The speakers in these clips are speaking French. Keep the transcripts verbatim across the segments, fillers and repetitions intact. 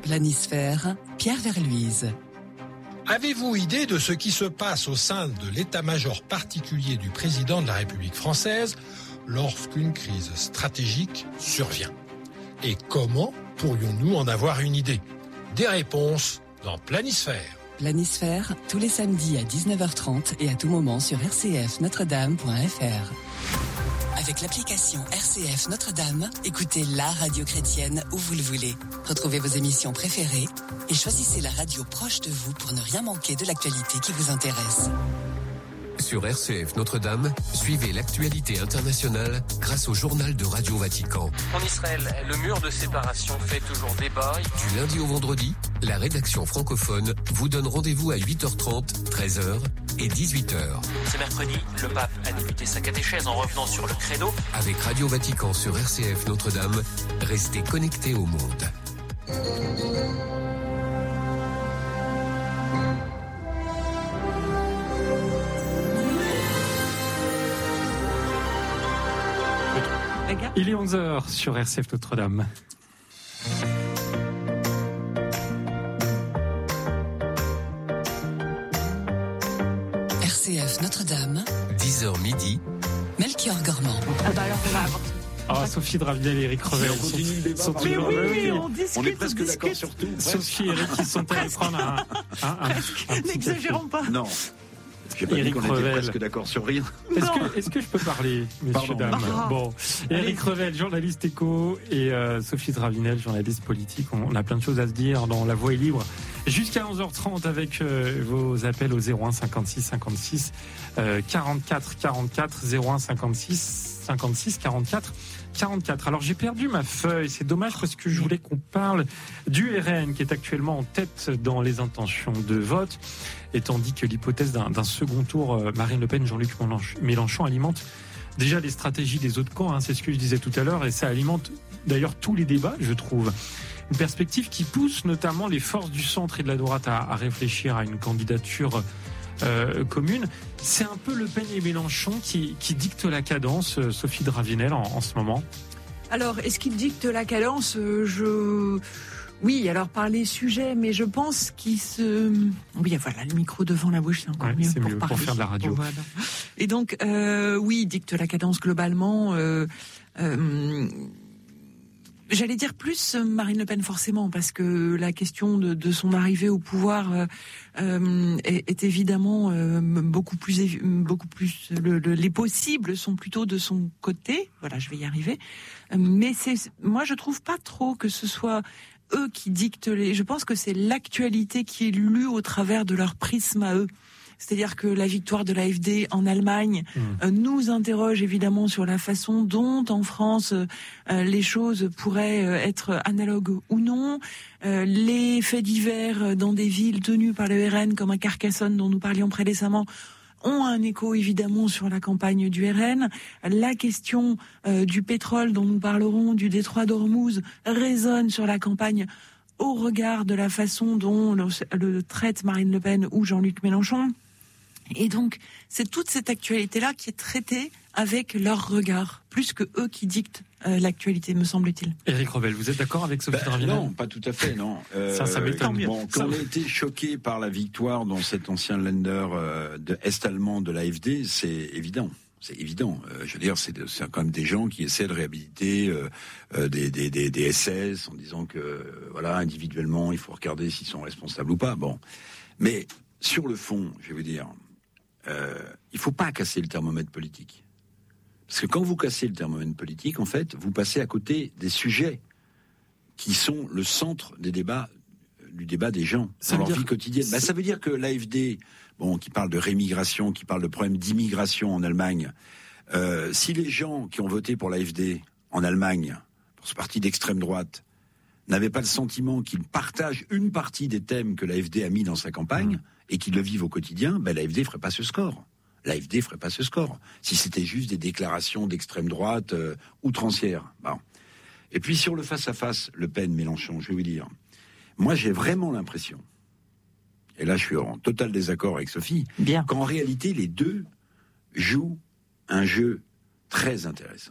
Planisphère, Pierre Verluise. Avez-vous idée de ce qui se passe au sein de l'état-major particulier du président de la République française lorsqu'une crise stratégique survient? Et comment pourrions-nous en avoir une idée? Des réponses dans Planisphère. Planisphère, tous les samedis à dix-neuf heures trente et à tout moment sur r c f notre dame point f r. Avec l'application R C F Notre-Dame, écoutez la radio chrétienne où vous le voulez. Retrouvez vos émissions préférées et choisissez la radio proche de vous pour ne rien manquer de l'actualité qui vous intéresse. Sur R C F Notre-Dame, suivez l'actualité internationale grâce au journal de Radio Vatican. En Israël, le mur de séparation fait toujours débat. Du lundi au vendredi, la rédaction francophone vous donne rendez-vous à huit heures trente, treize heures et dix-huit heures. Ce mercredi, le pape a débuté sa catéchèse en revenant sur le credo. Avec Radio Vatican sur R C F Notre-Dame, restez connectés au monde. Il est onze heures sur R C F Notre-Dame. R C F Notre-Dame. dix heures midi. Melchior Gormand. Ah bah alors on va avoir... Ah, Sophie Dravinel et Eric Revel. On continue le débat. Sont, sont mais toujours, oui, oui, on discute, on est presque on d'accord discute. sur tout. Sophie et Eric qui sont allés prendre un, un, un, un petit N'exagérons pas. Non. J'ai pas Éric dit qu'on Revel. était presque d'accord sur rien. Est-ce que, est-ce que je peux parler, messieurs, Pardon. dames? Ah. Bon. Éric Revel, journaliste éco, et euh, Sophie Dravinel, journaliste politique. On, on a plein de choses à se dire dans La Voix est libre. Jusqu'à onze heures trente avec euh, vos appels au zéro un cinquante-six cinquante-six euh, quarante-quatre quarante-quatre, zéro un cinquante-six cinquante-six quarante-quatre quarante-quatre. Alors j'ai perdu ma feuille, c'est dommage parce que je voulais qu'on parle du R N qui est actuellement en tête dans les intentions de vote, et tandis que l'hypothèse d'un, d'un second tour euh, Marine Le Pen, Jean-Luc Mélenchon alimente déjà les stratégies des autres camps, hein, c'est ce que je disais tout à l'heure, et ça alimente d'ailleurs tous les débats, je trouve. Une perspective qui pousse notamment les forces du centre et de la droite à, à réfléchir à une candidature euh, commune. C'est un peu Le Pen et Mélenchon qui, qui dictent la cadence, euh, Sophie Dravinel, en, en ce moment. Alors, est-ce qu'il dicte la cadence? Je... Oui, alors par les sujets, mais je pense qu'il se... Oui, voilà, le micro devant la bouche, c'est encore Ouais, mieux, c'est pour, mieux parler. pour faire de la radio. Voilà. Et donc, euh, oui, il dicte la cadence globalement. Euh, euh, J'allais dire plus Marine Le Pen forcément, parce que la question de, de son arrivée au pouvoir euh, euh, est, est évidemment euh, beaucoup plus, beaucoup plus. Le, le, les possibles sont plutôt de son côté. Voilà, je vais y arriver. Mais c'est, moi, je trouve pas trop que ce soit eux qui dictent les. Je pense que c'est l'actualité qui est lue au travers de leur prisme à eux. C'est-à-dire que la victoire de l'A F D en Allemagne mmh. euh, nous interroge évidemment sur la façon dont en France euh, les choses pourraient euh, être analogues ou non. Euh, les faits divers dans des villes tenues par le R N comme à Carcassonne dont nous parlions précédemment ont un écho évidemment sur la campagne du R N. La question euh, du pétrole dont nous parlerons, du détroit d'Ormuz, résonne sur la campagne au regard de la façon dont le, le traite Marine Le Pen ou Jean-Luc Mélenchon. Et donc, c'est toute cette actualité-là qui est traitée avec leur regard, plus que eux qui dictent euh, l'actualité, me semble-t-il. Éric Revel, vous êtes d'accord avec Sophie bah, Dravinel? Non, pas tout à fait, non. Euh, ça, ça m'étonne. Bon, quand on a été choqué par la victoire dans cet ancien Länder euh, de est-allemand de l'A F D, c'est évident. C'est évident. Euh, je veux dire, c'est, de, c'est quand même des gens qui essaient de réhabiliter euh, euh, des, des, des, des S S en disant que, euh, voilà, individuellement, il faut regarder s'ils sont responsables ou pas. Bon, mais sur le fond, je vais vous dire, euh, il faut pas casser le thermomètre politique. Parce que quand vous cassez le thermomètre politique, en fait, vous passez à côté des sujets qui sont le centre des débats, du débat des gens ça dans leur vie quotidienne. Bah, ça veut dire que l'A F D, bon, qui parle de rémigration, qui parle de problème d'immigration en Allemagne, euh, si les gens qui ont voté pour l'A F D en Allemagne, pour ce parti d'extrême droite, n'avaient pas le sentiment qu'ils partagent une partie des thèmes que l'A F D a mis dans sa campagne mmh. et qu'ils le vivent au quotidien, ben l'A F D ferait pas ce score. L'A F D ferait pas ce score. Si c'était juste des déclarations d'extrême droite euh, outrancières. Bon. Et puis sur le face-à-face, Le Pen-Mélenchon, je vais vous dire, moi j'ai vraiment l'impression, et là je suis en total désaccord avec Sophie, Bien. qu'en réalité les deux jouent un jeu très intéressant.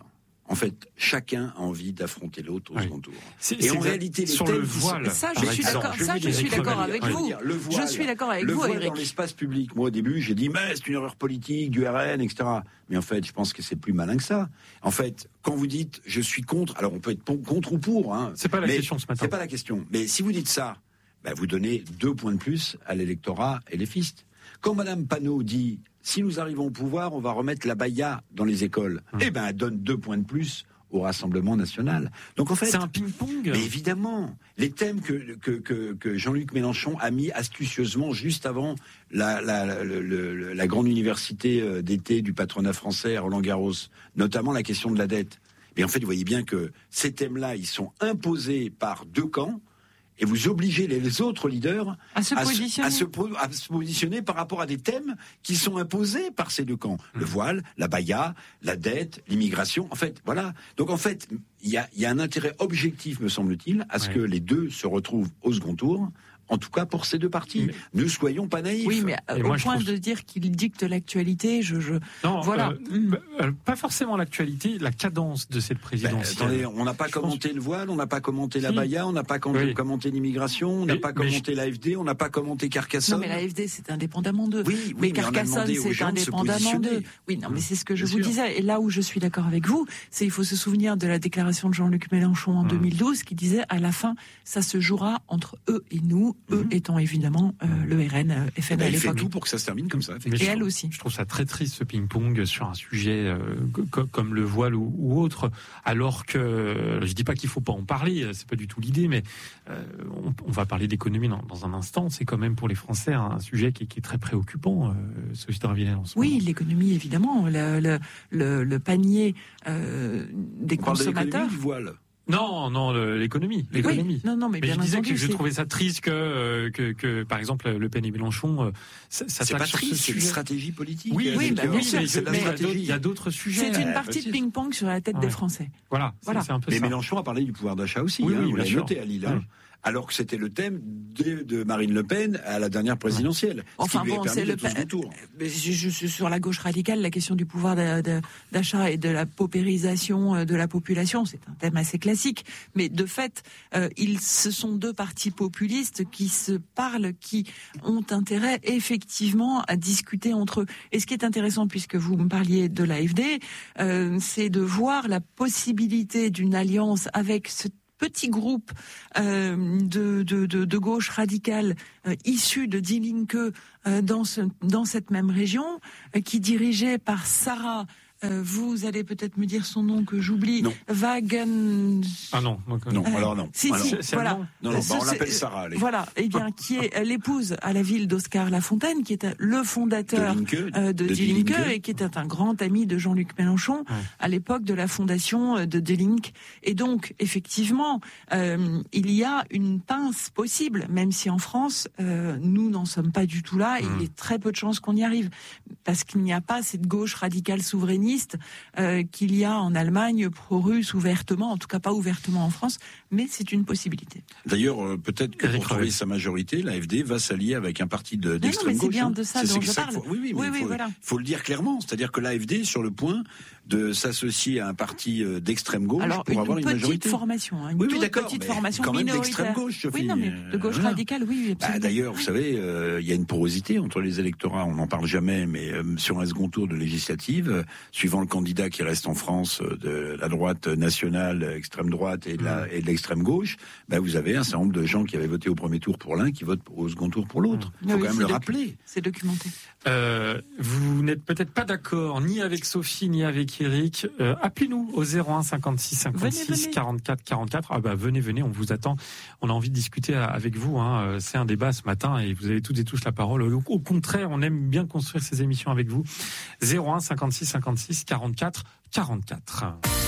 En fait, chacun a envie d'affronter l'autre au oui. second tour. C'est, et c'est en réalité, les sur thèmes le voile. Ça, je suis d'accord. Je Ça, je suis d'accord avec vous. Le voile, je suis d'accord avec le vous, voile Éric. dans l'espace public. Moi, au début, j'ai dit, mais c'est une erreur politique du R N, et cetera. Mais en fait, je pense que c'est plus malin que ça. En fait, quand vous dites, je suis contre, alors on peut être contre ou pour. Hein, c'est pas la mais question ce matin. C'est pas la question. Mais si vous dites ça, ben, vous donnez deux points de plus à l'électorat et les fistes. Quand Madame Panot dit, si nous arrivons au pouvoir, on va remettre la baya dans les écoles, hum. eh ben, elle donne deux points de plus au Rassemblement national. Donc en fait, c'est un ping-pong. Mais évidemment, les thèmes que que que, que Jean-Luc Mélenchon a mis astucieusement juste avant la la la, la, la, la grande université d'été du patronat français à Roland-Garros, notamment la question de la dette. Mais en fait, vous voyez bien que ces thèmes-là, ils sont imposés par deux camps. Et vous obligez les autres leaders à se, à, positionner. À, se, à se positionner par rapport à des thèmes qui sont imposés par ces deux camps. Mmh. Le voile, la baya, la dette, l'immigration. En fait, voilà. Donc en fait, il y a, y a un intérêt objectif, me semble-t-il, à ce ouais. que les deux se retrouvent au second tour. En tout cas, pour ces deux partis. Mais, ne soyons pas naïfs. Oui, mais Et au moi, point trouve... de dire qu'il dicte l'actualité, je... je... Non, voilà. Euh, euh, pas forcément l'actualité, la cadence de cette présidence. Ben, attendez, on n'a pas je commenté pense... le voile, on n'a pas commenté la si. baya, on n'a pas com- oui. commenté l'immigration, on n'a pas commenté je... l'A F D, on n'a pas commenté Carcassonne. Non, mais l'A F D, c'est indépendamment d'eux. Oui, oui, mais, mais Carcassonne, c'est indépendamment d'eux. Oui, non, mais c'est ce que je Bien vous sûr. disais. Et là où je suis d'accord avec vous, c'est il faut se souvenir de la déclaration de Jean-Luc Mélenchon en mmh. deux mille douze, qui disait, à la fin, ça se jouera entre eux et nous, mmh. eux étant évidemment évidemment euh, le R N, euh, F N à l'époque. Elle fait tout pour que ça se termine comme ça. Et elle aussi. Je trouve ça très triste ce ping-pong sur un sujet euh, co- comme le voile ou, ou autre, alors que je dis pas qu'il faut pas en parler, c'est pas du tout l'idée, mais euh, on, on va parler d'économie dans, dans un instant. C'est quand même pour les Français un sujet qui, qui est très préoccupant. Euh, Sophie Dravinel en ce oui, moment. l'économie évidemment, le, le, le, le panier euh, des on consommateurs. Parle de l'économie du voile. Non, non, le, l'économie, l'économie. Oui, non, non, mais, mais bien je disais entendu, que je c'est... trouvais ça triste que, que, que, par exemple, Le Pen et Mélenchon, ça, ça c'est pas sur triste, ce c'est une sujet. stratégie politique. Oui, oui, bah, bien sûr, c'est mais il y a d'autres sujets. C'est une partie de ping-pong sur la tête ouais. des Français. Voilà, voilà. C'est, c'est un peu mais ça. Mélenchon a parlé du pouvoir d'achat aussi. Oui, hein, oui, vous l'avez sûr. noté à Lille. Oui. Hein. Alors que c'était le thème de, de Marine Le Pen à la dernière présidentielle. Enfin bon, c'est le pa... je, je suis sur la gauche radicale, la question du pouvoir de, de, d'achat et de la paupérisation de la population, c'est un thème assez classique. Mais de fait, euh, ils, ce sont deux partis populistes qui se parlent, qui ont intérêt effectivement à discuter entre eux. Et ce qui est intéressant, puisque vous me parliez de l'A F D, euh, c'est de voir la possibilité d'une alliance avec ce petit groupe euh, de, de, de, de gauche radicale euh, issu de Die Linke euh, dans, ce, dans cette même région, euh, qui dirigeait par Sarah, euh, vous allez peut-être me dire son nom que j'oublie, non. Wagen... Ah non, donc, non, euh, alors non. Si, alors, si, c'est voilà. Non, non, bah on l'appelle Sarah, allez. Voilà, eh bien, qui est l'épouse à la ville d'Oscar Lafontaine, qui était le fondateur de, Linke, euh, de, de Die Linke, et qui était un grand ami de Jean-Luc Mélenchon ouais. à l'époque de la fondation de Die Linke. Et donc, effectivement, euh, il y a une pince possible, même si en France, euh, nous n'en sommes pas du tout là, et mmh. il est très peu de chances qu'on y arrive, parce qu'il n'y a pas cette gauche radicale souverainiste euh, qu'il y a en Allemagne, pro-russe ouvertement, en tout cas pas ouvertement en France, mais c'est une possibilité. D'ailleurs, euh, peut-être que Eric pour trouver sa majorité, l'A F D va s'allier avec un parti de, d'extrême non, mais gauche. C'est bien hein. de ça c'est, dont c'est je ça parle. Faut, oui, oui, mais oui, il oui, faut, voilà. faut le dire clairement, c'est-à-dire que l'A F D, sur le point de s'associer à un parti d'extrême gauche Alors, pour une avoir une majorité. Formation, hein, une oui, oui, toute d'accord, petite mais formation quand même minoritaire. d'extrême gauche, Sophie. Oui, non, mais de gauche voilà. radicale, oui, absolument. Bah, d'ailleurs, vous savez, il euh, y a une porosité entre les électorats, on n'en parle jamais, mais euh, sur un second tour de législative, euh, suivant le candidat qui reste en France euh, de la droite nationale, extrême droite et de, la, mmh. et de l'extrême gauche, bah, vous avez un certain nombre de gens qui avaient voté au premier tour pour l'un qui votent au second tour pour l'autre. Il faut oui, quand même le docu- rappeler. C'est documenté. Euh, vous n'êtes peut-être pas d'accord ni avec Sophie ni avec Eric. Euh, appelez-nous au zéro un cinquante-six cinquante-six venez, venez. quarante-quatre quarante-quatre. Ah bah venez, venez, on vous attend. On a envie de discuter avec vous. Hein. C'est un débat ce matin et vous avez toutes et tous la parole. Au, au contraire, on aime bien construire ces émissions avec vous. zéro un cinquante-six cinquante-six quarante-quatre quarante-quatre.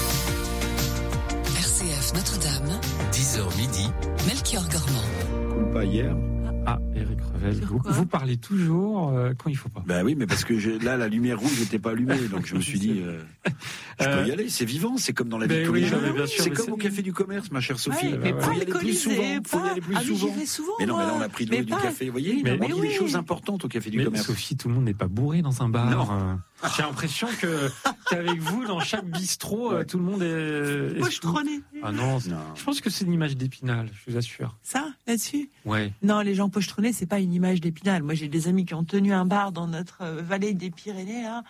R C F Notre-Dame, dix heures midi. Melchior Gormand. Pas hier. Ah, Eric Revel, vous, vous parlez toujours euh, quand il faut pas. Ben oui, mais parce que je, là, la lumière rouge n'était pas allumée, donc je me suis dit, euh, je peux y aller. C'est vivant, c'est comme dans la vie de tous les jours. C'est comme au café du commerce, ma chère Sophie. Ouais, mais faut pas y aller plus souvent. Faut y aller plus ah, souvent. Mais, souvent, mais non, moi. mais là, on a pris de l'eau et du café. Vous voyez, mais, on dit oui. des choses importantes au café du mais commerce. Sophie, tout le monde n'est pas bourré dans un bar. Non. J'ai l'impression que qu'avec vous, dans chaque bistrot, ouais. tout le monde est... est pochetronné. Ah non, non, je pense que c'est une image d'Épinal, je vous assure. Ça, là-dessus ? Ouais. Non, les gens pochetronnés, c'est pas une image d'Épinal. Moi, j'ai des amis qui ont tenu un bar dans notre vallée des Pyrénées, là.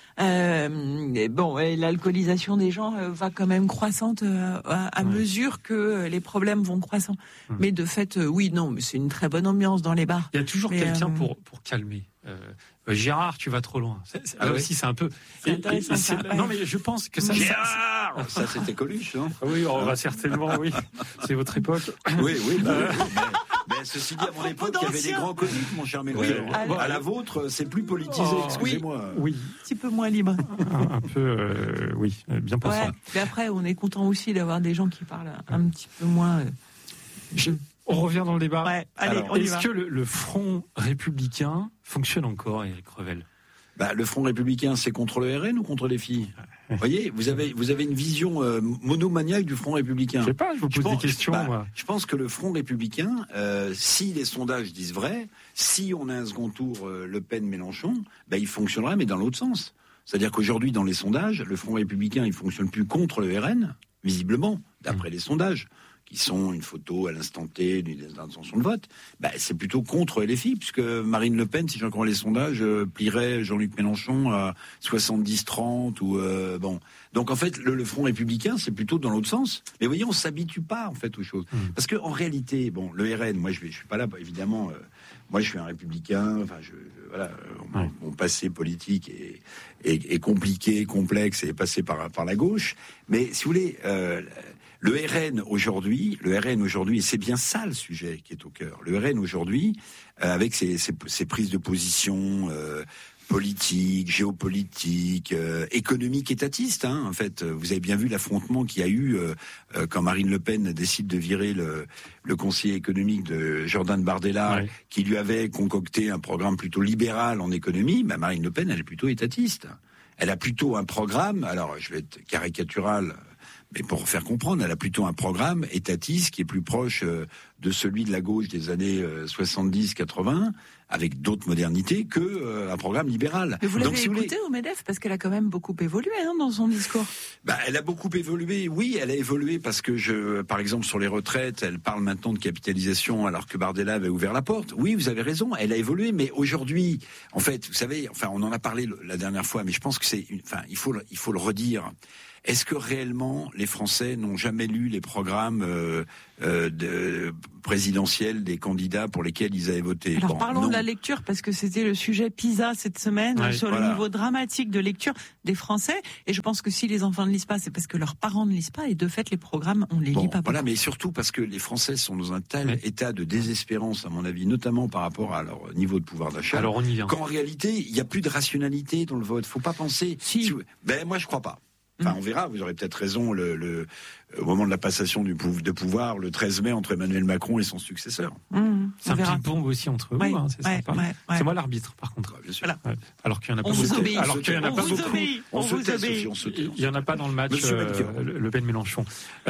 Euh, et bon, et l'alcoolisation des gens euh, va quand même croissante euh, à, à ouais. mesure que euh, les problèmes vont croissant. Hum. Mais de fait, euh, oui, non, mais c'est une très bonne ambiance dans les bars. Il y a toujours mais, quelqu'un euh... pour pour calmer. Euh, Gérard, tu vas trop loin. C'est, c'est, ah là oui. aussi, c'est un peu. C'est et, intéressant. Et, c'est, ça, non, mais je pense que ça. Gérard, ça, ça c'était Coluche, non ? Oui, on va certainement, oui. C'est votre époque. Oui, oui. Bah, euh... oui mais, mais ceci dit, à mon époque, il y avait des grands comiques, mon cher Mélenchon. Oui. À la vôtre, c'est plus politisé. Oh, excusez-moi. Oui. Un petit peu moins libre. Un, un peu, euh, oui, bien pensant. Ouais. Mais après, on est content aussi d'avoir des gens qui parlent un petit peu moins. Euh... Je... On revient dans le débat. Ouais, allez, Alors, on y est-ce va. que le, le Front républicain fonctionne encore, Éric Revel ? Bah, le Front républicain, c'est contre le R N ou contre les filles ? Vous voyez, vous avez, vous avez une vision euh, monomaniaque du Front républicain. Je sais pas, je vous pose je pense, des questions. Bah, moi. Je pense que le Front républicain, euh, si les sondages disent vrai, si on a un second tour euh, Le Pen-Mélenchon, bah, il fonctionnerait, mais dans l'autre sens. C'est-à-dire qu'aujourd'hui, dans les sondages, le Front républicain, il fonctionne plus contre le R N, visiblement, d'après mmh. les sondages, qui sont une photo à l'instant T d'une intention de vote, bah, c'est plutôt contre L F I, puisque Marine Le Pen, si j'en crois les sondages, euh, plierait Jean-Luc Mélenchon à soixante-dix trente ou euh, bon. Donc en fait, le, le Front républicain, c'est plutôt dans l'autre sens. Mais vous voyez, on s'habitue pas en fait aux choses, mmh. parce que en réalité, bon, le R N, moi je vais, je suis pas là, évidemment. Euh, moi, je suis un républicain. Enfin, je, je voilà, mon, ouais. mon passé politique est, est, est compliqué, complexe, et est passé par par la gauche. Mais si vous voulez. Euh, Le R N aujourd'hui, le R N aujourd'hui, et c'est bien ça le sujet qui est au cœur. Le R N aujourd'hui, euh, avec ses, ses, ses prises de position euh, politiques, géopolitiques, euh, économiques, étatistes. Hein, en fait, vous avez bien vu l'affrontement qu'il y a eu euh, euh, quand Marine Le Pen décide de virer le, le conseiller économique de Jordan Bardella, ouais. qui lui avait concocté un programme plutôt libéral en économie. Bah, Marine Le Pen, elle est plutôt étatiste. Elle a plutôt un programme. Alors, je vais être caricatural. Mais pour faire comprendre, elle a plutôt un programme étatiste qui est plus proche euh, de celui de la gauche des années euh, soixante-dix quatre-vingts, avec d'autres modernités, que euh, un programme libéral. Mais vous l'avez Donc, si écouté vous voulez... au MEDEF, parce qu'elle a quand même beaucoup évolué hein, dans son discours. Bah, elle a beaucoup évolué, oui, elle a évolué parce que, je, par exemple, sur les retraites, elle parle maintenant de capitalisation alors que Bardella avait ouvert la porte. Oui, vous avez raison, elle a évolué, mais aujourd'hui, en fait, vous savez, enfin, on en a parlé la dernière fois, mais je pense que c'est, une, enfin, il faut, il faut le redire. Est-ce que réellement les Français n'ont jamais lu les programmes euh, euh, de, présidentiels des candidats pour lesquels ils avaient voté ? Alors bon, parlons non. de la lecture, parce que c'était le sujet PISA cette semaine, ouais, sur voilà. le niveau dramatique de lecture des Français. Et je pense que si les enfants ne lisent pas, c'est parce que leurs parents ne lisent pas. Et de fait, les programmes, on les bon, lit pas Voilà, beaucoup. mais surtout parce que les Français sont dans un tel ouais. état de désespérance, à mon avis, notamment par rapport à leur niveau de pouvoir d'achat. Alors on y vient. Qu'en réalité, il n'y a plus de rationalité dans le vote. Faut pas penser. Si. si ben moi, je crois pas. Enfin, on verra, vous aurez peut-être raison, le, le, au moment de la passation du pou, de pouvoir, le treize mai, entre Emmanuel Macron et son successeur. Mmh, c'est un ping-pong aussi entre ouais, vous, hein, c'est ouais, sympa. Ouais, ouais. C'est moi l'arbitre, par contre. Ouais, bien sûr. Voilà. Ouais. Alors qu'il n'y en a pas on beaucoup. Obéit. Alors qu'il y en a on pas vous beaucoup. Obéit. On, on vous se obéit. Il n'y en a pas dans le match euh, Le Pen-Mélenchon.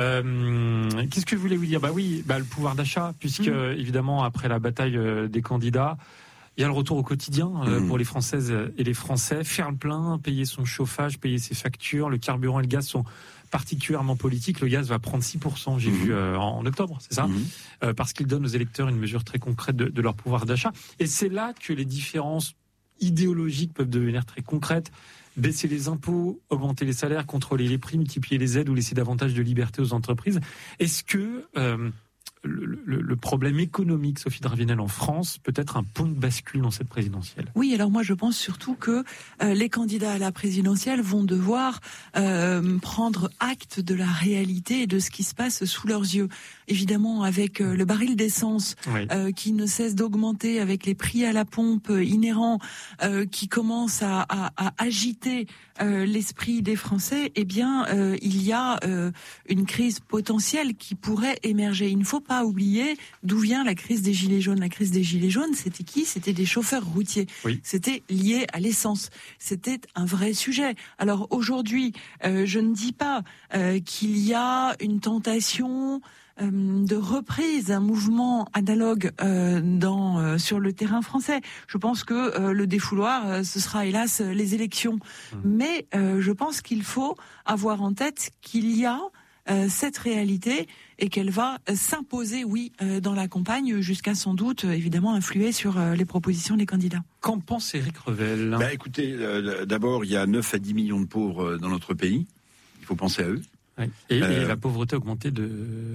Euh, qu'est-ce que je voulais vous dire ? Bah oui, bah, le pouvoir d'achat, puisque mmh. évidemment, après la bataille euh, des candidats, il y a le retour au quotidien euh, mmh. pour les Françaises et les Français. Faire le plein, payer son chauffage, payer ses factures, le carburant et le gaz sont particulièrement politiques. Le gaz va prendre six pour cent, j'ai mmh. vu euh, en, en octobre, c'est ça mmh. euh, parce qu'il donne aux électeurs une mesure très concrète de, de leur pouvoir d'achat. Et c'est là que les différences idéologiques peuvent devenir très concrètes. Baisser les impôts, augmenter les salaires, contrôler les prix, multiplier les aides ou laisser davantage de liberté aux entreprises. Est-ce que... Euh, Le, le, le problème économique, Sophie Dravinel, en France, peut être un point de bascule dans cette présidentielle. Oui, alors moi je pense surtout que euh, les candidats à la présidentielle vont devoir euh, prendre acte de la réalité et de ce qui se passe sous leurs yeux. Évidemment, avec euh, le baril d'essence oui. euh, qui ne cesse d'augmenter, avec les prix à la pompe euh, inhérents euh, qui commencent à, à, à agiter euh, l'esprit des Français, eh bien, euh, il y a euh, une crise potentielle qui pourrait émerger. Il ne faut pas oublier d'où vient la crise des Gilets jaunes. La crise des Gilets jaunes, c'était qui ? C'était des chauffeurs routiers. Oui. C'était lié à l'essence. C'était un vrai sujet. Alors aujourd'hui, euh, je ne dis pas euh, qu'il y a une tentation euh, de reprise d'un mouvement analogue euh, dans euh, sur le terrain français. Je pense que euh, le défouloir, euh, ce sera hélas les élections. Mmh. Mais euh, je pense qu'il faut avoir en tête qu'il y a euh, cette réalité et qu'elle va euh, s'imposer, oui, euh, dans la campagne, jusqu'à sans doute, euh, évidemment, influer sur euh, les propositions des candidats. Qu'en pense Éric Revel ? Bah, écoutez, euh, d'abord, il y a neuf à dix millions de pauvres dans notre pays. Il faut penser à eux. Oui. Et, euh, et la pauvreté a augmenté de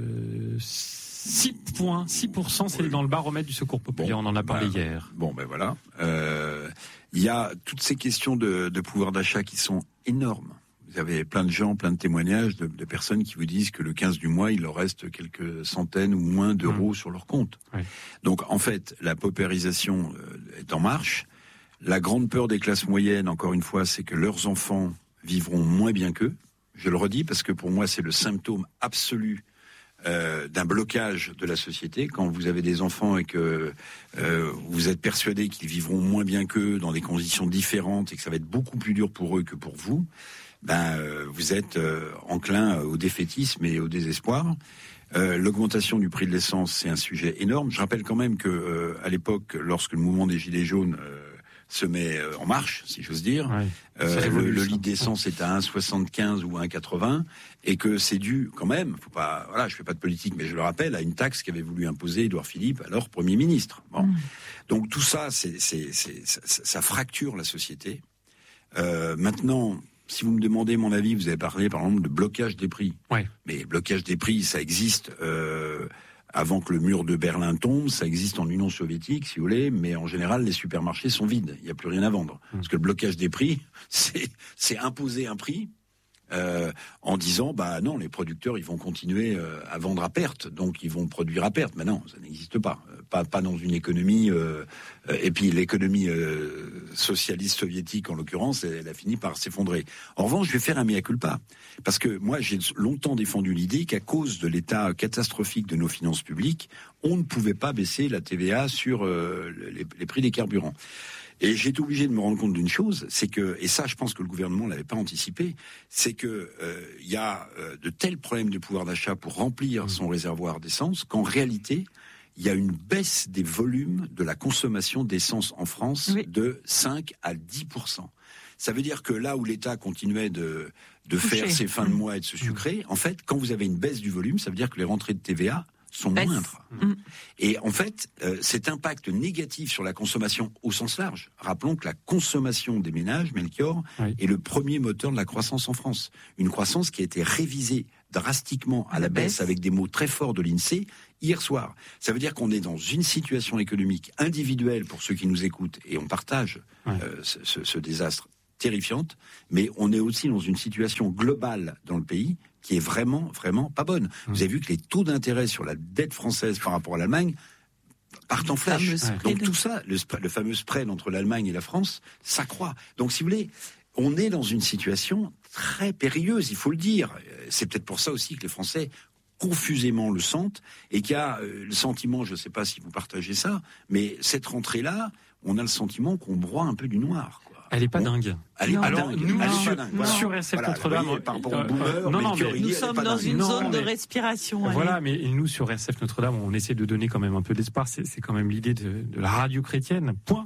six points, six pour cent, c'est oui. dans le baromètre du Secours populaire, bon, on en a parlé bah, hier. Bon, ben voilà. Euh, il y a toutes ces questions de, de pouvoir d'achat qui sont énormes. Vous avez plein de gens, plein de témoignages de, de personnes qui vous disent que le quinze du mois, il leur reste quelques centaines ou moins d'euros mmh. sur leur compte. Oui. Donc, en fait, la paupérisation est en marche. La grande peur des classes moyennes, encore une fois, c'est que leurs enfants vivront moins bien qu'eux. Je le redis parce que pour moi, c'est le symptôme absolu euh, d'un blocage de la société. Quand vous avez des enfants et que euh, vous êtes persuadé qu'ils vivront moins bien qu'eux dans des conditions différentes et que ça va être beaucoup plus dur pour eux que pour vous, ben euh, vous êtes euh, enclin au défaitisme et au désespoir. Euh, l'augmentation du prix de l'essence, c'est un sujet énorme. Je rappelle quand même que euh, à l'époque, lorsque le mouvement des Gilets jaunes euh, se met en marche, si j'ose dire, ouais, euh, le, le litre d'essence est à un virgule soixante-quinze ou un virgule quatre-vingts, et que c'est dû quand même, faut pas, voilà, je fais pas de politique, mais je le rappelle, à une taxe qu'avait voulu imposer Édouard Philippe, alors Premier ministre. Bon. Mmh. Donc tout ça, c'est, c'est, c'est, ça, ça fracture la société. Euh, maintenant, si vous me demandez mon avis, vous avez parlé par exemple de blocage des prix. Ouais. Mais blocage des prix, ça existe euh, avant que le mur de Berlin tombe, ça existe en Union soviétique, si vous voulez, mais en général, les supermarchés sont vides, il n'y a plus rien à vendre. Mmh. Parce que le blocage des prix, c'est, c'est imposer un prix euh, en disant, bah non, les producteurs, ils vont continuer euh, à vendre à perte, donc ils vont produire à perte. Mais non, ça n'existe pas. Pas, pas dans une économie... Euh, et puis l'économie euh, socialiste soviétique, en l'occurrence, elle, elle a fini par s'effondrer. En revanche, je vais faire un mea culpa. Parce que moi, j'ai longtemps défendu l'idée qu'à cause de l'état catastrophique de nos finances publiques, on ne pouvait pas baisser la T V A sur euh, les, les prix des carburants. Et j'ai été obligé de me rendre compte d'une chose, c'est que, et ça je pense que le gouvernement l'avait pas anticipé, c'est que euh, il y a euh, de tels problèmes de pouvoir d'achat pour remplir son réservoir d'essence qu'en réalité, il y a une baisse des volumes de la consommation d'essence en France oui. de cinq à dix pour cent. Ça veut dire que là où l'État continuait de, de faire ses fins de mois et de se sucrer, en fait, quand vous avez une baisse du volume, ça veut dire que les rentrées de T V A sont baisse. moindres. Mmh. Et en fait, euh, cet impact négatif sur la consommation au sens large, rappelons que la consommation des ménages, Melchior, oui. est le premier moteur de la croissance en France. Une croissance qui a été révisée drastiquement à la, la baisse, baisse avec des mots très forts de l'INSEE hier soir. Ça veut dire qu'on est dans une situation économique individuelle pour ceux qui nous écoutent, et on partage ouais. euh, ce, ce, ce désastre terrifiante, mais on est aussi dans une situation globale dans le pays qui est vraiment, vraiment pas bonne. Mmh. Vous avez vu que les taux d'intérêt sur la dette française par rapport à l'Allemagne partent en flèche. Donc tout ça, le, le fameux spread entre l'Allemagne et la France, s'accroît. Donc si vous voulez, on est dans une situation très périlleuse, il faut le dire. C'est peut-être pour ça aussi que les Français confusément le sentent, et qu'il y a euh, le sentiment, je ne sais pas si vous partagez ça, mais cette rentrée-là, on a le sentiment qu'on broie un peu du noir, quoi. Elle est pas on, dingue. Elle est pas Alors, dingue. Nous, elle non, sur, voilà. sur R C F voilà, Notre-Dame, voyez, par rapport au boomer, euh, non, non, mais nous sommes dans dingue. une non, zone mais, de respiration. Voilà, allez. mais nous sur R C F Notre-Dame, on essaie de donner quand même un peu d'espoir. C'est, c'est quand même l'idée de, de la radio chrétienne. Point.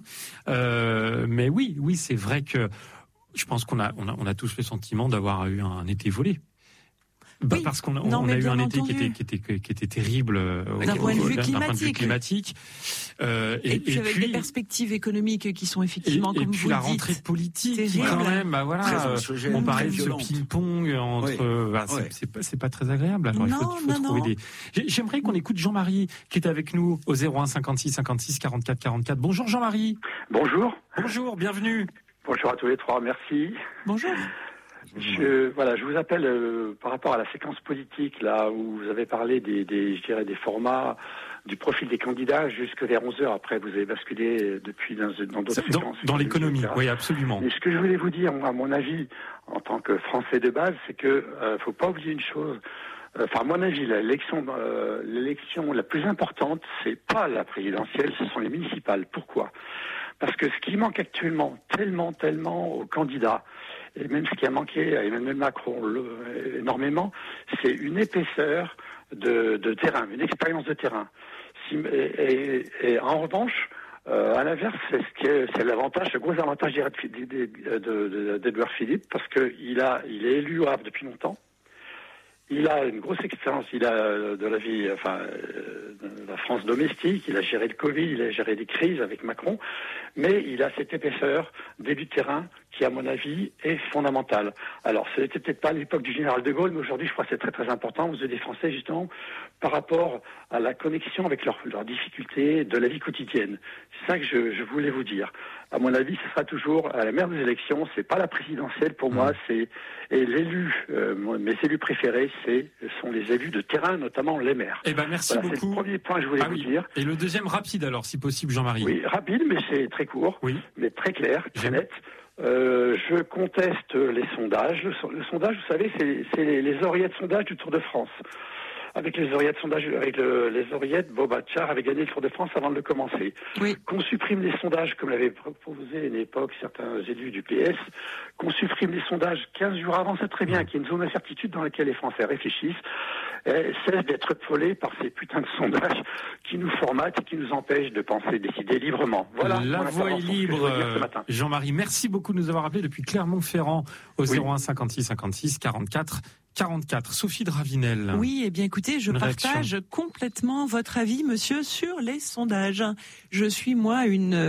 Euh, mais oui, oui, c'est vrai que je pense qu'on a, on a, on a tous le sentiment d'avoir eu un été volé. Bah oui, parce qu'on a, non, on a eu un été qui était, qui était, qui était terrible euh, d'un, au, point, de vue d'un climatique. point de vue climatique. Euh, et, et puis et avec puis, des perspectives économiques qui sont effectivement, et, comme et puis vous la dites, rentrée politique, terrible. quand même, bah voilà, euh, on parlait de ce ping-pong entre, oui. euh, bah, c'est, oui. c'est pas, c'est pas très agréable. Alors non, il faut, il faut non, trouver non. des. J'aimerais qu'on écoute Jean-Marie qui est avec nous au zéro un cinquante-six cinquante-six quarante-quatre quarante-quatre. Bonjour Jean-Marie. Bonjour. Bonjour, bienvenue. Bonjour à tous les trois, merci. Bonjour. Je, voilà, je vous appelle euh, par rapport à la séquence politique, là où vous avez parlé des, des, je dirais, des formats, du profil des candidats jusque vers onze heures. Après, vous avez basculé depuis dans, dans d'autres dans, séquences. Dans l'économie, oui, absolument. Mais ce que je voulais vous dire, moi, à mon avis, en tant que Français de base, c'est que euh, faut pas oublier une chose. Enfin, à mon avis, l'élection, euh, l'élection la plus importante, c'est pas la présidentielle, ce sont les municipales. Pourquoi ? Parce que ce qui manque actuellement, tellement, tellement aux candidats, et même ce qui a manqué à Emmanuel Macron le, énormément, c'est une épaisseur de, de terrain, une expérience de terrain. Si, et, et, et en revanche, euh, à l'inverse, c'est ce qui est, c'est l'avantage, le gros avantage d'Édouard Philippe, parce que il a, il est élu au Havre depuis longtemps. Il a une grosse expérience, il a de la vie, enfin, de la France domestique, il a géré le Covid, il a géré des crises avec Macron, mais il a cette épaisseur d'élu de terrain qui, à mon avis, est fondamentale. Alors, ce n'était peut-être pas à l'époque du général de Gaulle, mais aujourd'hui, je crois que c'est très très important aux yeux des Français, justement, par rapport à la connexion avec leurs leurs difficultés de la vie quotidienne. C'est ça que je, je voulais vous dire. À mon avis, ce sera toujours à la mère des élections, c'est pas la présidentielle pour moi, c'est et l'élu, euh, mes élus préférés, c'est sont les élus de terrain, notamment les maires. Eh ben merci voilà, beaucoup. C'est le premier point que je voulais ah, vous oui. dire. Et le deuxième rapide alors, si possible, Jean-Marie. Oui, rapide, mais c'est très court, oui. mais très clair, très J'aime. net. Euh, je conteste les sondages. Le, le sondage, vous savez, c'est, c'est les, les oreillettes de sondage du Tour de France. Avec les oreillettes de sondage, avec le, les oreillettes, Bob Hatchard avait gagné le Tour de France avant de le commencer. Oui. Qu'on supprime les sondages, comme l'avaient proposé à une époque certains élus du P S, qu'on supprime les sondages quinze jours avant, c'est très bien, qu'il y ait une zone d'incertitude dans laquelle les Français réfléchissent, et cessent d'être folés par ces putains de sondages qui nous formatent et qui nous empêchent de penser, décider librement. Voilà. La voix est libre. Ce Jean-Marie, merci beaucoup de nous avoir appelé depuis Clermont-Ferrand au oui. zéro un cinquante-six cinquante-six quarante-quatre quarante-quatre. Sophie Dravinel. Oui, eh bien écoutez, je une partage réaction. complètement votre avis, monsieur, sur les sondages. Je suis moi une,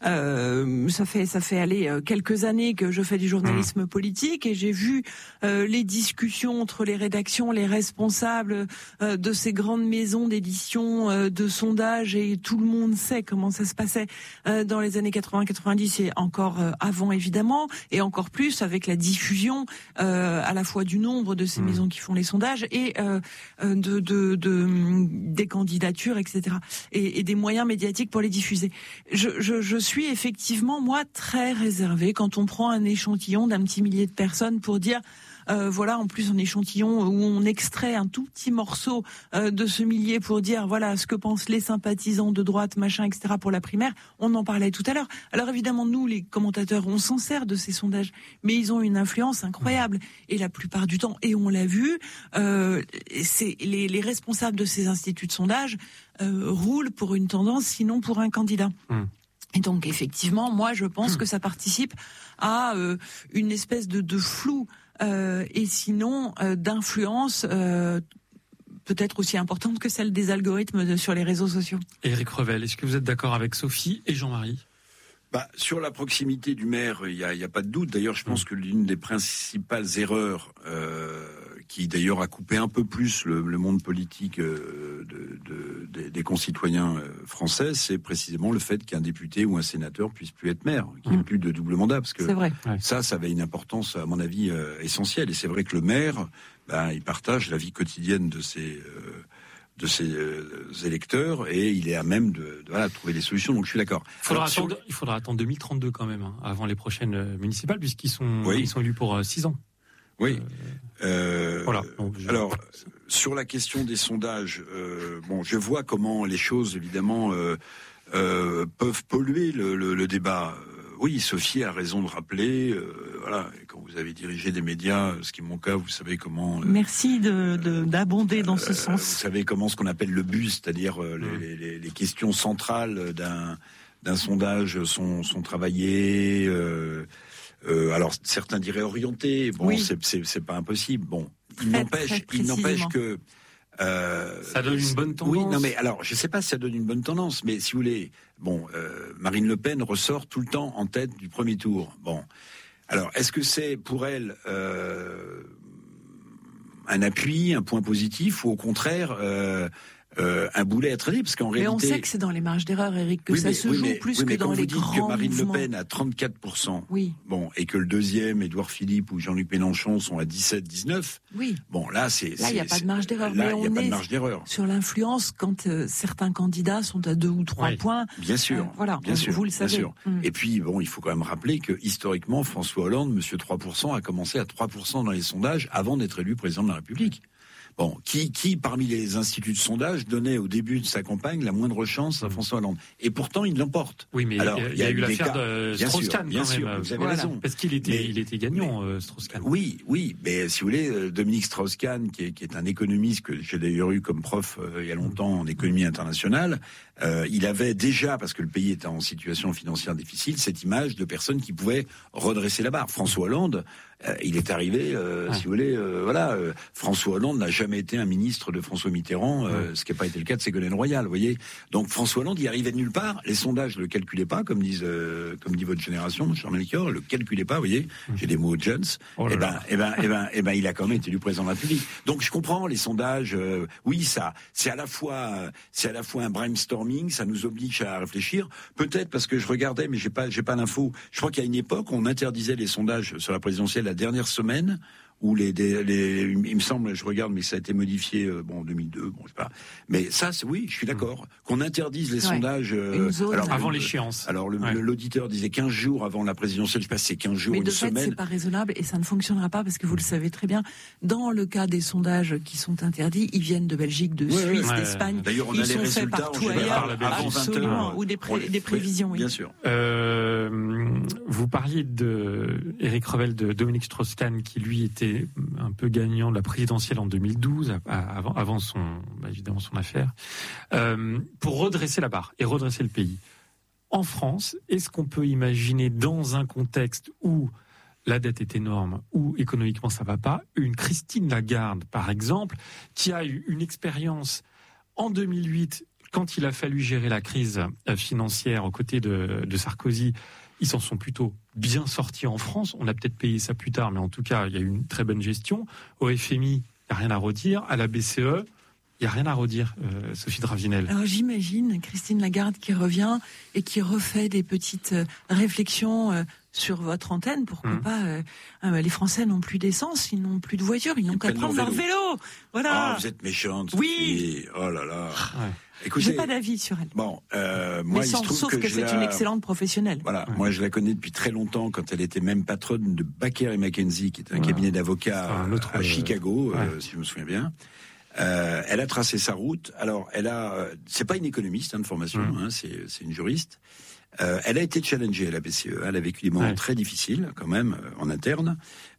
euh, ça fait ça fait aller quelques années que je fais du journalisme mmh. politique et j'ai vu euh, les discussions entre les rédactions, les responsables euh, de ces grandes maisons d'édition, euh, de sondages, et tout le monde sait comment ça se passait euh, dans les années quatre-vingts quatre-vingt-dix et encore euh, avant évidemment, et encore plus avec la diffusion euh, à la fois du nombre de ces mmh. maisons qui font les sondages et euh, de, de, de des candidatures, et cetera. Et, et des moyens médiatiques pour les diffuser. Je, je, je suis effectivement moi très réservée quand on prend un échantillon d'un petit millier de personnes pour dire Euh, voilà, en plus un échantillon où on extrait un tout petit morceau euh, de ce millier pour dire voilà ce que pensent les sympathisants de droite, machin, et cetera pour la primaire. On en parlait tout à l'heure. Alors évidemment, nous, les commentateurs, on s'en sert de ces sondages, mais ils ont une influence incroyable. Et la plupart du temps, et on l'a vu, euh, c'est les, les responsables de ces instituts de sondage euh, roulent pour une tendance, sinon pour un candidat. Mmh. Et donc effectivement, moi, je pense mmh. que ça participe à euh, une espèce de, de flou. Euh, et sinon euh, d'influence euh, peut-être aussi importante que celle des algorithmes de, sur les réseaux sociaux. Éric Revel, est-ce que vous êtes d'accord avec Sophie et Jean-Marie ? Bah, sur la proximité du maire, il n'y a, y a pas de doute. D'ailleurs, je pense mmh. que l'une des principales erreurs euh, qui d'ailleurs a coupé un peu plus le, le monde politique euh, de, de, de, des concitoyens euh, français, c'est précisément le fait qu'un député ou un sénateur puisse plus être maire, qu'il n'y ait mmh. plus de double mandat, parce que c'est vrai. ça, ça avait une importance, à mon avis, euh, essentielle. Et c'est vrai que le maire, ben, il partage la vie quotidienne de ses euh, de ses euh, électeurs et il est à même de, de voilà, trouver des solutions. Donc je suis d'accord. Il faudra, Alors, attendre, sur... il faudra attendre deux mille trente-deux quand même, hein, avant les prochaines euh, municipales, puisqu'ils sont oui. ils sont élus pour euh, six ans. Oui. Euh, voilà. Donc, je... Alors, sur la question des sondages, euh, bon, je vois comment les choses, évidemment, euh, euh, peuvent polluer le, le, le débat. Oui, Sophie a raison de rappeler, euh, voilà, quand vous avez dirigé des médias, ce qui est mon cas, vous savez comment... Euh, Merci de, de, d'abonder dans ce euh, sens. Vous savez comment ce qu'on appelle le bus, c'est-à-dire euh, mmh. les, les, les questions centrales d'un, d'un sondage sont, sont travaillées... Euh, Euh, alors certains diraient orienté, bon oui. c'est, c'est c'est pas impossible. Bon, il très, n'empêche, très il n'empêche que euh, ça donne une bonne tendance. Oui, non mais alors je sais pas si ça donne une bonne tendance, mais si vous voulez, bon, euh, Marine Le Pen ressort tout le temps en tête du premier tour. Bon, alors est-ce que c'est pour elle euh, un appui, un point positif, ou au contraire euh, Euh, un boulet à traîner, parce qu'en mais réalité... Mais on sait que c'est dans les marges d'erreur, Eric, que oui, ça mais, se oui, joue mais, plus oui, que dans les grands mouvements. Quand vous dites que Marine Le Pen a trente-quatre pour cent, oui. bon, et que le deuxième, Édouard Philippe ou Jean-Luc Mélenchon, sont à dix-sept dix-neuf, oui. bon, là, c'est... Là, il n'y a pas de marge d'erreur. Là, mais il n'y a on pas est de marge d'erreur. Sur l'influence, quand euh, certains candidats sont à deux ou trois oui. points... Bien sûr, euh, voilà, bien on, sûr, vous le savez. Bien sûr. Mm. Et puis, bon, il faut quand même rappeler que, historiquement, François Hollande, monsieur trois pour cent, a commencé à trois pour cent dans les sondages avant d'être élu président de la République. Bon, qui, qui parmi les instituts de sondage donnait au début de sa campagne la moindre chance à François Hollande? Et pourtant, il l'emporte. Oui, mais alors il y a, y a eu l'affaire de Strauss-Kahn, bien quand sûr, même. vous avez Voilà. raison. Parce qu'il était, mais, il était gagnant, euh, Strauss-Kahn. Oui, oui, mais si vous voulez, Dominique Strauss-Kahn, qui est, qui est un économiste que j'ai d'ailleurs eu comme prof euh, il y a longtemps en économie internationale, euh, il avait déjà, parce que le pays était en situation financière difficile, cette image de personnes qui pouvaient redresser la barre. François Hollande, euh, il est arrivé, euh, ouais. si vous voulez, euh, voilà, euh, François Hollande n'a jamais été un ministre de François Mitterrand, euh, ouais. ce qui n'a pas été le cas de Ségolène Royal, vous voyez. Donc François Hollande, il arrivait de nulle part. Les sondages ne le calculaient pas, comme disent, euh, comme dit votre génération, mon cher Melchior, le calculait pas, vous voyez. Mmh. J'ai des mots de Jones. Oh et ben, et ben, et ben, et ben, il a quand même été élu président de la République. Donc je comprends les sondages. Euh, oui, ça, c'est à la fois, c'est à la fois un brainstorming, ça nous oblige à réfléchir. Peut-être parce que je regardais, mais j'ai pas, j'ai pas l'info. Je crois qu'à une époque, on interdisait les sondages sur la présidentielle la dernière semaine. Où les, les, les, il me semble, je regarde, mais ça a été modifié, euh, bon, en deux mille deux, bon, je sais pas. Mais ça, c'est, oui, je suis d'accord. Qu'on interdise les ouais. sondages, euh, alors, avant le, l'échéance. Alors, le, ouais. l'auditeur disait quinze jours avant la présidentielle, je sais pas si c'est quinze jours, mais une semaine. Mais de fait, c'est pas raisonnable et ça ne fonctionnera pas parce que vous le savez très bien. Dans le cas des sondages qui sont interdits, ils viennent de Belgique, de ouais, Suisse, ouais. d'Espagne. D'ailleurs, on ils a les sont résultats faits partout ailleurs, avant vingt heures. Ou des, pré, des prévisions, oui. Bien sûr. Euh, vous parliez de Éric Revel, de Dominique Strauss-Kahn, qui lui était un peu gagnant de la présidentielle en deux mille douze, avant, avant son, bah évidemment son affaire, euh, pour redresser la barre et redresser le pays. En France, est-ce qu'on peut imaginer, dans un contexte où la dette est énorme, où économiquement ça va pas, une Christine Lagarde, par exemple, qui a eu une expérience en deux mille huit, quand il a fallu gérer la crise financière aux côtés de, de Sarkozy, ils s'en sont plutôt bien sortis en France. On a peut-être payé ça plus tard, mais en tout cas, il y a eu une très bonne gestion. Au F M I, il n'y a rien à redire. À la B C E, il n'y a rien à redire, euh, Sophie Dravinel. Alors j'imagine Christine Lagarde qui revient et qui refait des petites réflexions euh, sur votre antenne. Pourquoi mmh. pas euh, euh, les Français n'ont plus d'essence, ils n'ont plus de voiture, ils n'ont qu'à prendre leur vélo. Voilà. Oh, vous êtes méchante. Oui. Oh là là. Ouais. Écoutez, j'ai pas d'avis sur elle. Bon, euh, moi, mais sans, il se trouve sauf que, que c'est la... une excellente professionnelle. Voilà, ouais. Moi je la connais depuis très longtemps quand elle était même patronne de Baker et McKenzie, qui est un ouais. cabinet d'avocats autre, à Chicago, euh, ouais. euh, si je me souviens bien. Euh, elle a tracé sa route. Alors, elle a, euh, c'est pas une économiste hein, de formation, mmh. hein, c'est, c'est une juriste. Euh, elle a été challengée à la B C E. Elle a vécu des moments ouais. très difficiles, quand même, euh, en interne.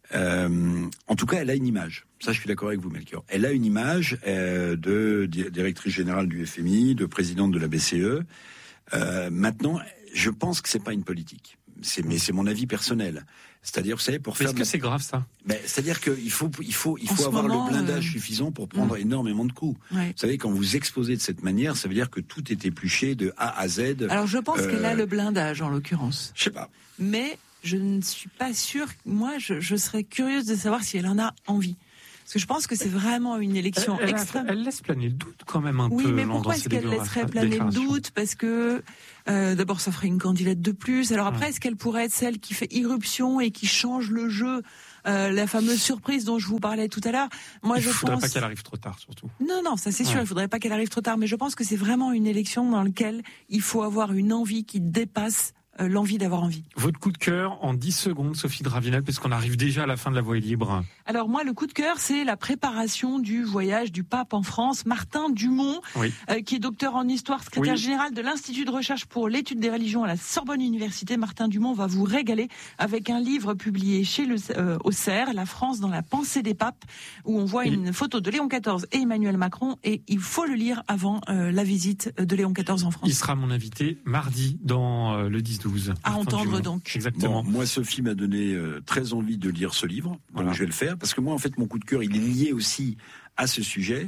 Euh, en tout cas, elle a une image. Ça, je suis d'accord avec vous, Melchior. Elle a une image euh, de directrice générale du F M I, de présidente de la B C E. Euh, maintenant, je pense que c'est pas une politique. C'est, mais c'est mon avis personnel. C'est-à-dire, vous savez, pour faire. Est-ce que de... c'est grave ça? Ben, c'est-à-dire qu'il faut, il faut, il faut avoir moment, le blindage euh... suffisant pour prendre mmh. énormément de coups. Ouais. Vous savez, quand vous exposez de cette manière, ça veut dire que tout est épluché de A à Z. Alors, je pense euh... qu'elle a le blindage, en l'occurrence. Je sais pas. Mais je ne suis pas sûre. Moi, je, je serais curieuse de savoir si elle en a envie. Parce que je pense que c'est vraiment une élection elle, elle extrême. A, elle laisse planer le doute quand même un oui, peu. Oui, mais pourquoi est-ce qu'elle laisserait planer le doute? Parce que euh, d'abord, ça ferait une candidate de plus. Alors après, ouais. est-ce qu'elle pourrait être celle qui fait irruption et qui change le jeu, euh, la fameuse surprise dont je vous parlais tout à l'heure? Moi, il je ne faudrait pense... pas qu'elle arrive trop tard, surtout. Non, non, ça c'est sûr. Ouais. Il ne faudrait pas qu'elle arrive trop tard. Mais je pense que c'est vraiment une élection dans laquelle il faut avoir une envie qui dépasse Euh, l'envie d'avoir envie. Votre coup de cœur en dix secondes, Sophie Dravinel, puisqu'on arrive déjà à la fin de la Voix est libre. Alors moi, le coup de cœur, c'est la préparation du voyage du pape en France. Martin Dumont, oui. euh, qui est docteur en histoire, secrétaire oui. général de l'Institut de recherche pour l'étude des religions à la Sorbonne Université. Martin Dumont va vous régaler avec un livre publié chez le euh, au C E R, La France dans la pensée des papes, où on voit oui. une photo de Léon quatorze et Emmanuel Macron, et il faut le lire avant euh, la visite de Léon quatorze en France. Il sera mon invité mardi dans euh, le dix douze. À entendre donc. Exactement. Bon, moi, Sophie m'a donné euh, très envie de lire ce livre. Voilà. Donc je vais le faire. Parce que moi, en fait, mon coup de cœur, il est lié aussi à ce sujet.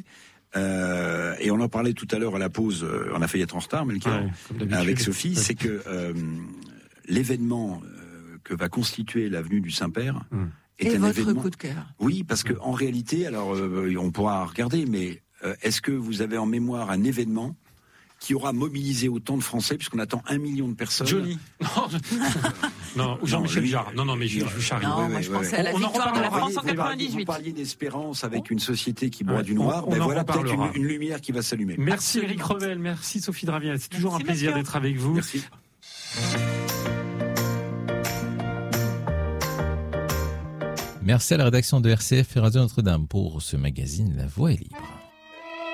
Euh, et on en parlait tout à l'heure à la pause. Euh, on a failli être en retard, Melchior, ouais, avec Sophie. Ouais. C'est que euh, l'événement euh, que va constituer l'avenue du Saint-Père hum. est et un votre événement. Coup de cœur. Oui, parce que en réalité, alors euh, on pourra regarder, mais euh, est-ce que vous avez en mémoire un événement qui aura mobilisé autant de Français, puisqu'on attend un million de personnes? Johnny. Non, ou Jean-Michel non, Jarre. Non, non, mais je, je charrie. Non, ouais, moi ouais, je ouais. pensais à la on victoire de la France en quatre-vingt-dix-huit. Vous parliez d'espérance avec une société qui boit ouais, du noir. On, on ben en voilà peut-être une, une une lumière qui va s'allumer. Merci Éric Revel, merci Sophie Dravinel. C'est toujours merci, un plaisir monsieur. d'être avec vous. Merci. Merci à la rédaction de R C F et Radio Notre-Dame pour ce magazine La Voix est libre.